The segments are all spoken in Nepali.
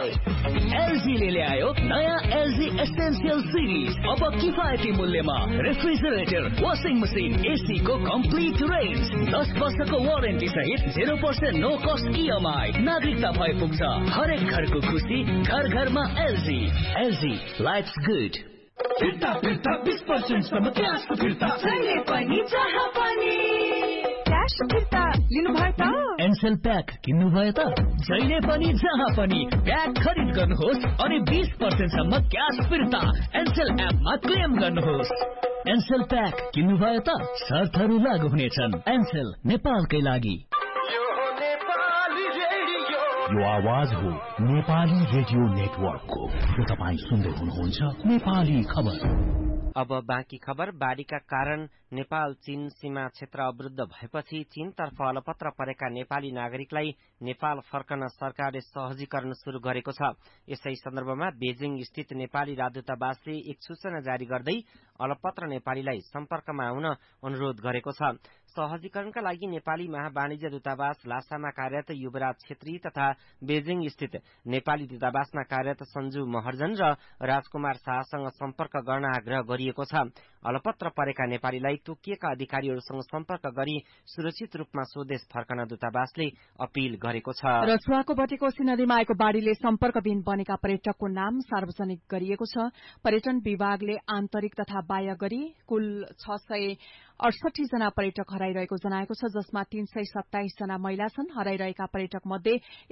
एलजीले ल्यायो नयाँ एलजी एसेन्शियल सिरिज। अब किफायती मूल्यमा रेफ्रिजरेटर, वाशिङ मसिन, एसी को कम्प्लिट रेन्ज, 10 वर्षको वारेन्टी सहित 0% नो कस्ट EMI। नागरिकता भए पुग्छ हरेक घरको खुसी, घर घरमा एलजी। LG lives good. फिर्ता 20% सम्म क्यासको फिर्ता, जहिले पनि जहाँ पनि क्यास फिर्ता लिनुभयो त। एनसेल प्याक किन्नु भयो त, जहिले पनि जहाँ पनि प्याक खरिद गर्नुहोस् अनि 20% सम्म क्यास फिर्ता एनसेल एपमा क्लेम गर्नुहोस्। एनसेल प्याक किन्नु भयो त, शर्तहरू लागू हुनेछन्। एनसेल नेपालकै लागि। यो आवाज हो नेपाली रेडियो नेटवर्कको। तपाईँ सुन्दै हुनुहुन्छ नेपाली खबर। अब बाँकी खबर। बाढ़ीका कारण नेपाल चीन सीमा क्षेत्र अवरुद्ध भएपछि चीनतर्फ अलपत्र परेका नेपाली नागरिकलाई नेपाल फर्कन सरकारले सहजीकरण शुरू गरेको छ। यसै सन्दर्भमा बेजिङ स्थित नेपाली राजदूतावासले एक सूचना जारी गर्दै अलपत्र नेपालीलाई सम्पर्कमा आउन अनुरोध गरेको छ। सहजीकरणका लागि नेपाली महावाणिज्य दूतावास लासामा कार्यरत युवराज छेत्री तथा बेजिङ स्थित नेपाली दूतावासमा कार्यरत सञ्जु महर्जन र राजकुमार शाहसँग सम्पर्क गर्न आग्रह गरिएको छ। अलपत्र परेका नेपालीलाई तोकिएका अधिकारीहरूसँग सम्पर्क गरी सुरक्षित रूपमा स्वदेश फर्कन दूतावासले अपील गरेको छ। रसुवाको बटेकोशी नदीमा आएको बाढ़ीले सम्पर्कविहीन बनेका पर्यटकको नाम सार्वजनिक गरिएको छ। पर्यटन विभागले आन्तरिक तथा बाह्य गरी कुल 668 जना पर्यटक हराइरहेको जनाएको छ, जसमा 327 जना महिला छन्। हराइरहेका पर्यटक मध्ये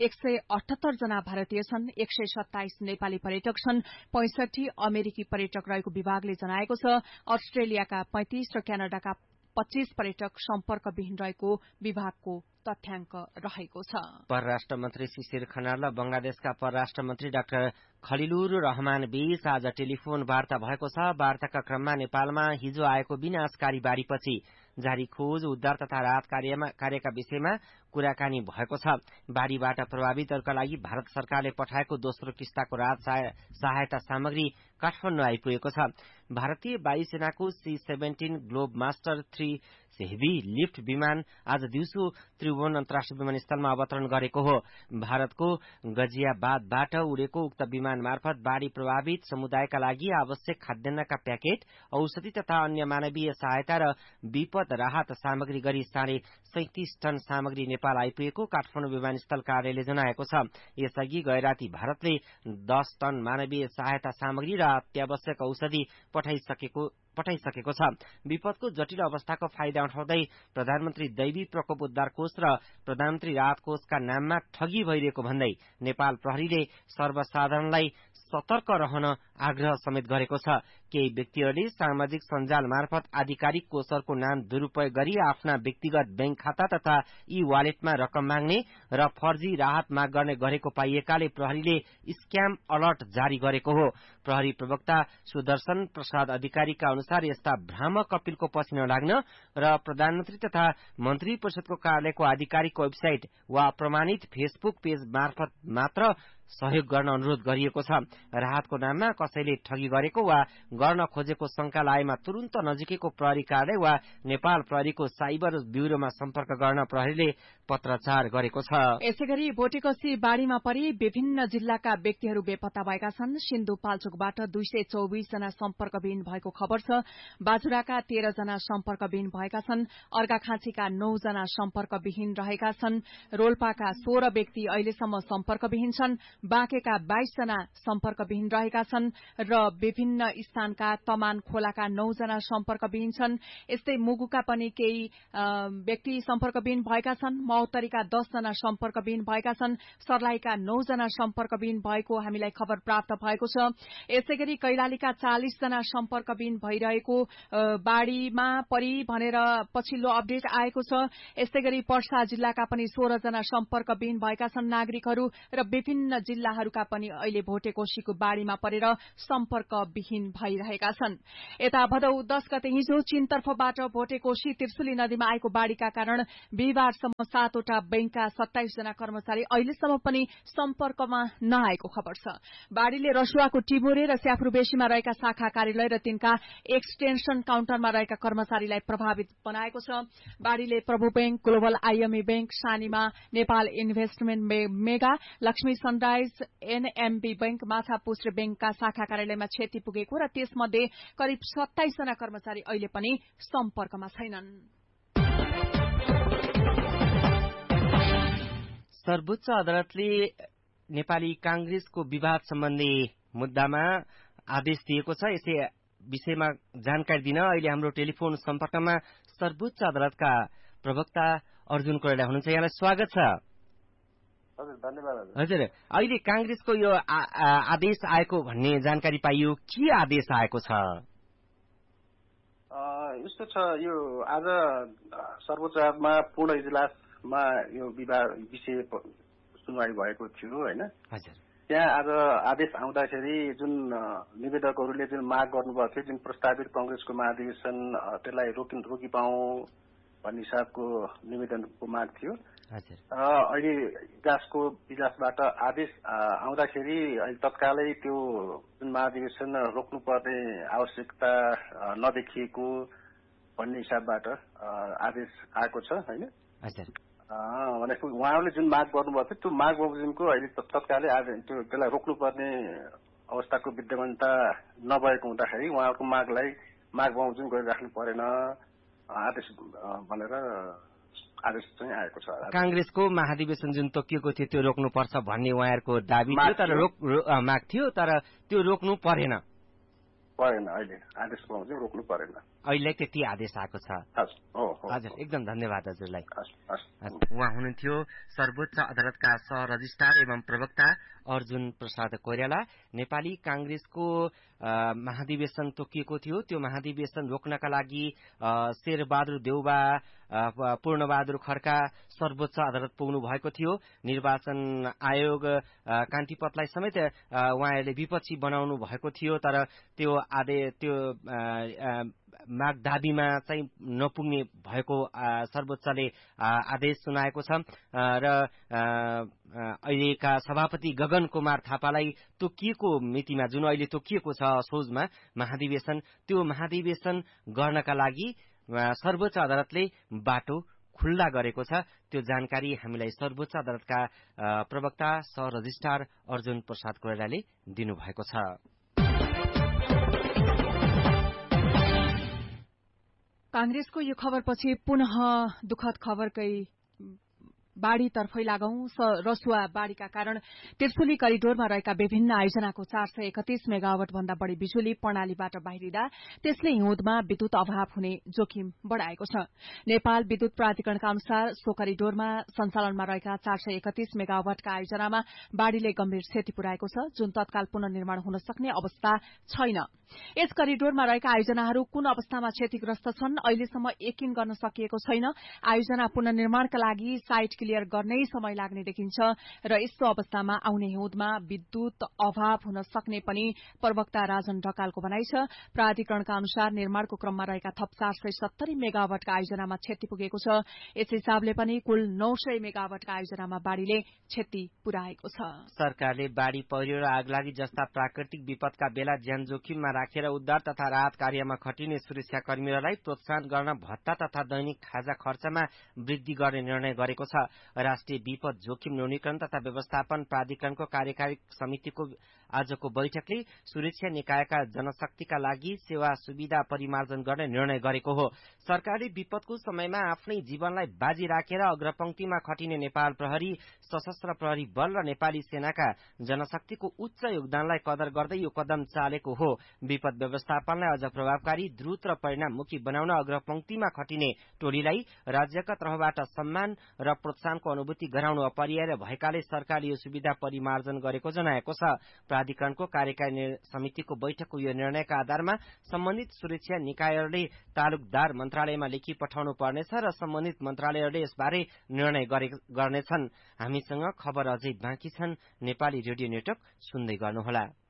178 जना भारतीय छन्, 127 नेपाली पर्यटक छन्, 65 अमेरिकी पर्यटक रहेको विभागले जनाएको छ। अस्ट्रेलियाका 35 र क्यानाडाका 25 पर्यटक सम्पर्कविहीन रहेको विभागको तथ्याङ्क रहेको छ। परराष्ट्र मन्त्री शिशिर खनाल र बंगलादेशका परराष्ट्र मन्त्री डाक्टर खलिलुर रहमान बीच आज टेलिफोन वार्ता भएको छ। वार्ताका क्रममा नेपालमा हिजो आएको विनाशकारी बाढ़ीपछि जारी खोज, उद्धार तथा राहत कार्यका विषयमा कुराकानी भएको छ। बाढ़ीबाट प्रभावितहरूका लागि भारत सरकारले पठाएको दोस्रो किस्ताको राहत सहायता सामग्री काठमाडौँ आइपुगेको छ। भारतीय वायुसेनाको C-17 globe master 3 heavy lift विमान आज दिउँसो त्रिभुवन अन्तर्राष्ट्रिय विमानस्थलमा अवतरण गरेको हो। भारतको गजियाबादबाट उडेको उक्त विमान मार्फत बाढ़ी प्रभावित समुदायका लागि आवश्यक खाद्यान्नका प्याकेट, औषधि तथा अन्य मानवीय सहायता र विपद राहत सामग्री गरी 37.5 टन सामग्री नेपाल आइपुगेको काठमाडौँ विमानस्थल कार्यालयले जनाएको छ। यसअघि गैराती भारतले 10 टन मानवीय सहायता सामग्री र अत्यावश्यक औषधि पठाइसकेको छ। विपदको जटिल अवस्थाको फाइदा उठाउँदै प्रधानमन्त्री दैवी प्रकोप उद्धार कोष र प्रधानमन्त्री राहत कोषका नाममा ठगी भइरहेको भन्दै नेपाल प्रहरीले सर्वसाधारणलाई सतर्क रहन आग्रह समेत गरेको छ। केही व्यक्तिहरूले सामाजिक सञ्जाल मार्फत आधिकारिक कोषहरूको नाम दुरूपयोग गरी आफ्ना व्यक्तिगत बैंक खाता तथा ई-वालेटमा रकम माग्ने र फर्जी राहत माग गर्ने गरेको पाइएकाले प्रहरीले स्क्याम अलर्ट जारी गरेको हो। प्रहरी प्रवक्ता सुदर्शन प्रसाद अधिकारीका अनुसार यस्ता भ्रामक अपीलको पछि नलाग्न र प्रधानमन्त्री तथा मन्त्री परिषदको कार्यालयको आधिकारिक वेबसाइट वा प्रमाणित फेसबुक पेज मार्फत मात्र सहयोग गर्न अनुरोध गरिएको छ। राहतको नाममा कसैले ठगी गरेको वा गर्न खोजेको शंका लागेमा तुरुन्त नजिकैको प्रहरी कार्यालय वा नेपाल प्रहरीको साइबर ब्यूरोमा सम्पर्क गर्न प्रहरीले पत्राचार गरेको छ। यसैगरी भोटेकोशी बाढ़ीमा परि विभिन्न जिल्लाका व्यक्तिहरू बेपत्ता भएका छन्। सिन्धुपाल्चोकबाट 224 जना सम्पर्कविहीन भएको खबर छ। बाजुराका 13 जना सम्पर्कविहीन भएका छन्। अर्घाखाँचीका 9 जना सम्पर्कविहीन रहेका छन्। रोल्पाका 16 व्यक्ति अहिलेसम्म सम्पर्कविहीन छन्। बाँकेका 22 जना सम्पर्कविहीन रहेका छन् र विभिन्न स्थानका तमान खोलाका 9 जना सम्पर्कविहीन छन्। यस्तै मुगुका पनि केही व्यक्ति सम्पर्कविहीन भएका छन्। मौतरीका 10 जना सम्पर्कविहीन भएका छन्। सर्लाहीका 9 जना सम्पर्कविहीन भएको हामीलाई खबर प्राप्त भएको छ। यसैगरी कैलालीका 40 जना सम्पर्कविहीन भइरहेको बाढ़ीमा परि भनेर पछिल्लो अपडेट आएको छ। यस्तैगरी पर्सा जिल्लाका पनि 16 जना सम्पर्कविहीन भएका छन् नागरिकहरू र विभिन्न जिल्लाहरूका पनि अहिले भोटेकोशीको बाढ़ीमा परेर सम्पर्कविहीन भइरहेका छन्। यता भदौ 10 गते हिजो चीनतर्फबाट भोटेकोशी त्रिशुली नदीमा आएको बाढ़ीका कारण बिहिबारसम्म 7 वटा बैंकका 27 जना कर्मचारी अहिलेसम्म पनि सम्पर्कमा नआएको खबर छ। बाढ़ीले रसुवाको टिमुरे र स्याफ्रुबेसीमा रहेका शाखा कार्यालय र तिनका एक्सटेन्सन काउन्टरमा रहेका कर्मचारीलाई प्रभावित बनाएको छ। बाढ़ीले प्रभु बैंक, ग्लोबल IME बैंक, सानीमा Nepal investment mega, Lakshmi sunrise enterprise NMB bank Machhapuchhre बैंकका शाखा कार्यालयमा क्षति पुगेको र त्यसमध्ये करिब 27 जना कर्मचारी अहिले पनि सम्पर्कमा छैनन्। सर्वोच्च अदालतले नेपाली कांग्रेसको विवाद सम्बन्धी मुद्दामा आदेश दिएको छ। यसै विषयमा जानकारी दिन अहिले हाम्रो टेलिफोन सम्पर्कमा सर्वोच्च अदालतका प्रवक्ता अर्जुन कोइराला हुनुहुन्छ। यहाँलाई स्वागत छ। हजुर, धन्यवाद। हजुर, अहिले कांग्रेसको यो आदेश आएको भन्ने जानकारी पाइयो, के आदेश आएको छ? यस्तो छ, यो आज सर्वोच्च अदालतमा पूर्ण इजलासमा यो विषय सुनवाई भएको थियो हैन। हजुर, त्यहाँ आज आदेश आउँदाखेरि जुन निवेदकहरूले जुन माग गर्नुभएको थियो, जुन प्रस्तावित कांग्रेसको महाधिवेशन त्यसलाई रोकी पाऊ भन्ने हिसाबको निवेदनको माग थियो। हजुर, अहिले इजलासबाट आदेश आउँदाखेरि अहिले तत्कालै त्यो जुन महाधिवेशन रोक्नुपर्ने आवश्यकता नदेखिएको भन्ने हिसाबबाट आदेश आएको छ हैन। हजुर, भनेको उहाँहरूले जुन माग गर्नुभएको थियो त्यो माग बमोजिमको अहिले तत्कालै त्यसलाई रोक्नुपर्ने अवस्थाको विद्यमानता नभएको हुँदाखेरि उहाँहरूको माग बमोजिम गरिराख्नु परेन आदेश भनेर आदेश चाहिँ आएको छ। कांग्रेसको महाधिवेशन जुन तोकिएको थियो त्यो रोक्नुपर्छ भन्ने उहाँहरूको दाबी थियो, तर माग थियो, तर त्यो रोक्नु परेन। अहिले आदेश बमोजिम रोक्नु परेन। अहिले त्यति आदेश आएको छ। हजुर, एकदम धन्यवाद हजुरलाई। उहाँ हुनुहुन्थ्यो सर्वोच्च अदालतका सह रजिस्ट्रार एवं प्रवक्ता अर्जुन प्रसाद कोइराला। नेपाली कांग्रेसको महाधिवेशन तोकिएको थियो, त्यो महाधिवेशन रोक्नका लागि शेरबहादुर देउबा, पूर्णबहादुर खड्का सर्वोच्च अदालत पुग्नु भएको थियो। निर्वाचन आयोग कान्तिपतलाई समेत उहाँहरूले विपक्षी बनाउनु भएको थियो, तर त्यो माग दाबीमा चाहिँ नपुग्ने भएको सर्वोच्चले आदेश सुनाएको छ र अहिलेका सभापति गगन कुमार थापालाई तोकिएको मितिमा जुन अहिले तोकिएको छ असोजमा महाधिवेशन, त्यो महाधिवेशन गर्नका लागि सर्वोच्च अदालतले बाटो खुल्ला गरेको छ। त्यो जानकारी हामीलाई सर्वोच्च अदालतका प्रवक्ता सह रजिस्ट्रार अर्जुन प्रसाद कोइरालाले दिनुभएको छ। कांग्रेसको यो खबरपछि पुनः दुखद खबरकै बाढ़ीतर्फै लागौं। रसुवा बाढ़ीका कारण त्रिशुली करिडोरमा रहेका विभिन्न आयोजनाको 431 मेगावाट भन्दा बढ़ी बिजुली प्रणालीबाट बाहिरिँदा त्यसले हिउँदमा विद्युत अभाव हुने जोखिम बढ़ाएको छ। नेपाल विद्युत प्राधिकरणका अनुसार सो करिडोरमा सञ्चालनमा रहेका 431 मेगावाटका आयोजनामा बाढ़ीले गम्भीर क्षति पुर्याएको छ, जुन तत्काल पुनर्निर्माण हुन सक्ने अवस्था छैन। यस करिडोरमा रहेका आयोजनाहरू कुन अवस्थामा क्षतिग्रस्त छन् अहिलेसम्म यकिन गर्न सकिएको छैन। आयोजना पुनर्निर्माणका लागि साइट क्लियर गर्नै समय लाग्ने देखिन्छ र यस्तो अवस्थामा आउने हिउँदमा विद्युत अभाव हुन सक्ने पनि प्रवक्ता राजन ढकालको भनाइ छ। प्राधिकरणका अनुसार निर्माणको क्रममा रहेका थप 470 मेगावाटका आयोजनामा क्षति पुगेको छ। यस हिसाबले पनि कुल 900 मेगावाटका आयोजनामा बाढ़ीले क्षति पुर्याएको छ। सरकारले बाढ़ी, पहिरो र आगलागी जस्ता प्राकृतिक विपदका बेला ज्यान जोखिममा राखेर उद्धार तथा राहत कार्यमा खटिने सुरक्षाकर्मीहरूलाई प्रोत्साहन गर्न भत्ता तथा दैनिक खाजा खर्चमा वृद्धि गर्ने निर्णय गरेको छ। राष्ट्रिय विपद जोखिम न्यूनीकरण तथा व्यवस्थापन प्राधिकरणको कार्यकारी समितिको आजको बैठकले सुरक्षा निकायका जनशक्तिका लागि सेवा सुविधा परिमार्जन गर्ने निर्णय गरेको हो। सरकारले विपदको समयमा आफ्नै जीवनलाई बाजी राखेर अग्रपंक्तिमा खटिने नेपाल प्रहरी, सशस्त्र प्रहरी बल र नेपाली सेनाका जनशक्तिको उच्च योगदानलाई कदर गर्दै यो कदम चालेको हो। विपद व्यवस्थापनलाई अझ प्रभावकारी, द्रुत र परिणाममुखी बनाउन अग्रपंक्तिमा खटिने टोलीलाई राज्यका तर्फबाट सम्मान र प्रोत्साहनको अनुभूति गराउनु अपरिहार्य भएकाले सरकारले यो सुविधा परिमार्जन गरेको जनाएको छ। प्राधिकरणको कार्यकारी समितिको बैठकको यो निर्णयका आधारमा सम्बन्धित सुरक्षा निकायहरूले तालुकदार मन्त्रालयमा लेखी पठाउनु पर्नेछ र सम्बन्धित मन्त्रालयहरूले यसबारे निर्णय गर्नेछन्। हामीसँग खबर अझै बाँकी छन्। नेपाली रेडियो नेटवर्क सुन्दै गर्नुहोला।